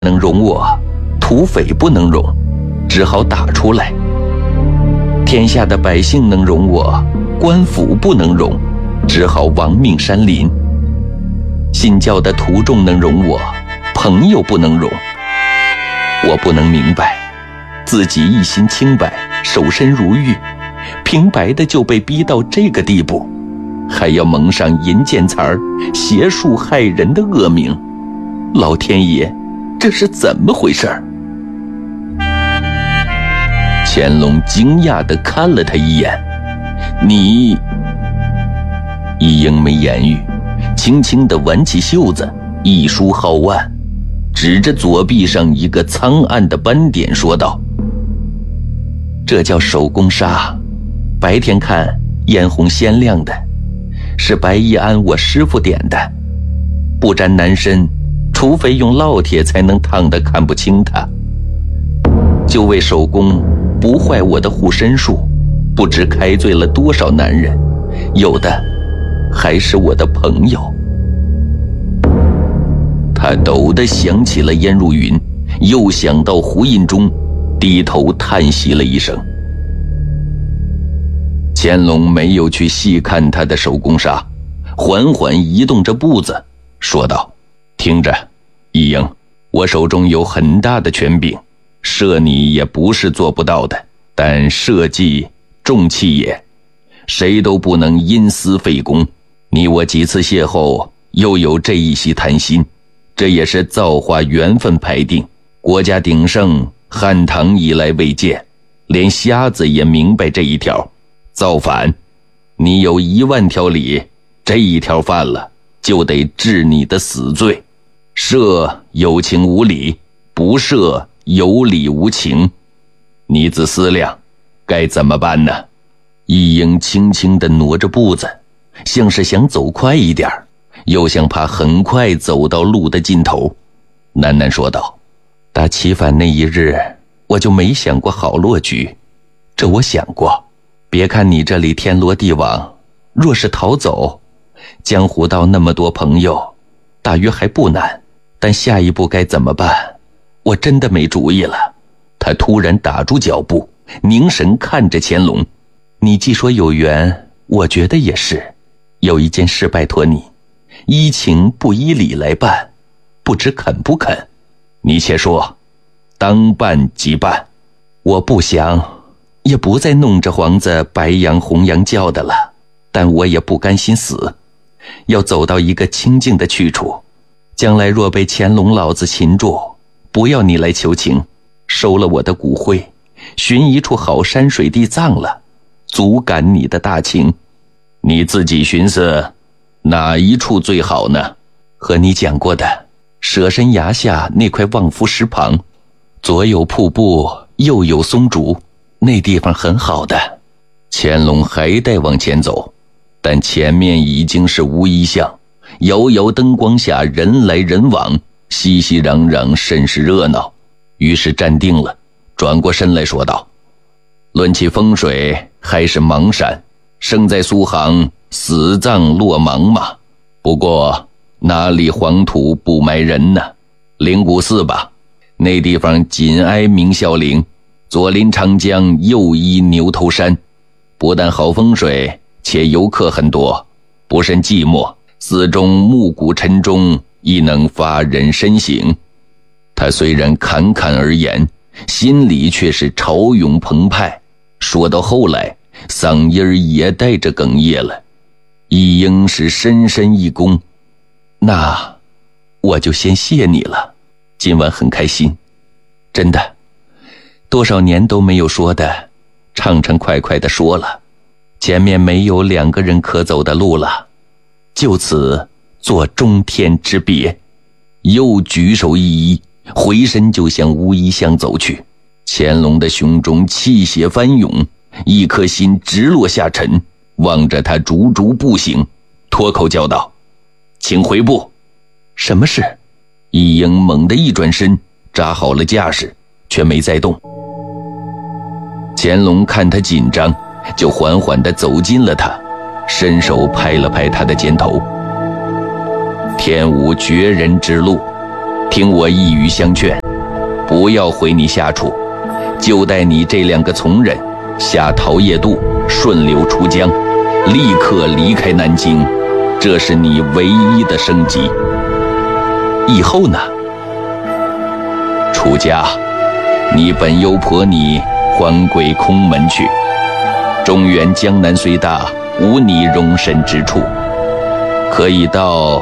能容我，土匪不能容，只好打出来。天下的百姓能容我，官府不能容，只好亡命山林。信教的徒众能容我，朋友不能容。我不能明白，自己一心清白，守身如玉，平白的就被逼到这个地步，还要蒙上淫贱词儿、邪术害人的恶名。老天爷，这是怎么回事？乾隆惊讶地看了他一眼。你……一英没言语，轻轻地挽起袖子，一梳皓腕，指着左臂上一个苍暗的斑点说道：这叫手工纱，白天看嫣红鲜亮的，是白一安我师傅点的，不沾男身，除非用烙铁才能烫得看不清它。就为手工不坏我的护身术，不知开罪了多少男人，有的还是我的朋友。他陡地想起了燕如云，又想到胡印中，低头叹息了一声。乾隆没有去细看他的手工纱，缓缓移动着步子，说道：听着，一英，我手中有很大的权柄，赦你也不是做不到的，但社稷重器也，谁都不能因私废公。你我几次邂逅，又有这一席谈心，这也是造化缘分排定。国家鼎盛，汉唐以来未见，连瞎子也明白这一条。造反，你有10000条理，这一条犯了，就得治你的死罪。赦有情无理，不赦有理无情。你自思量，该怎么办呢？一英轻轻地挪着步子，像是想走快一点，又像怕很快走到路的尽头，喃喃说道：打起反那一日，我就没想过好落局。这我想过，别看你这里天罗地网，若是逃走，江湖道那么多朋友，大约还不难，但下一步该怎么办，我真的没主意了。他突然打住脚步，凝神看着乾隆。你既说有缘，我觉得也是。有一件事拜托你，依情不依理来办，不知肯不肯？你且说，当办即办。我不想，也不再弄着皇子白羊红羊叫的了，但我也不甘心死，要走到一个清静的去处。将来若被乾隆老子擒住，不要你来求情，收了我的骨灰，寻一处好山水地葬了，足感你的大情。你自己寻思，哪一处最好呢？和你讲过的舍身崖下那块望夫石旁，左有瀑布，右有松竹，那地方很好的。乾隆还待往前走，但前面已经是乌衣巷，遥遥灯光下人来人往，熙熙攘攘，甚是热闹。于是站定了，转过身来说道：论起风水，还是邙山，生在苏杭，死葬落邙嘛。不过哪里黄土不埋人呢？灵谷寺吧，那地方紧挨明孝陵，左临长江，右依牛头山，不但好风水，且游客很多，不甚寂寞，寺中暮鼓晨钟，亦能发人深省。他虽然侃侃而言，心里却是潮涌澎湃，说到后来嗓音也带着哽咽了。一英是深深一躬，那我就先谢你了，今晚很开心，真的，多少年都没有说的，畅畅快快的说了。前面没有2个人可走的路了，就此做中天之别。又举手一揖，回身就向乌衣巷走去。乾隆的胸中气血翻涌，一颗心直落下沉，望着他逐逐步行，脱口叫道：请回步。什么事？一英猛地一转身，扎好了架势，却没再动。乾隆看他紧张，就缓缓地走近了他，伸手拍了拍他的肩头。天无绝人之路， 听我一语相劝，不要回你下处，就带你这2个从人下桃叶渡，顺流出江，立刻离开南京，这是你唯一的生机。以后呢？出家，你本优婆尼还归空门去。中原江南虽大，无你容身之处，可以到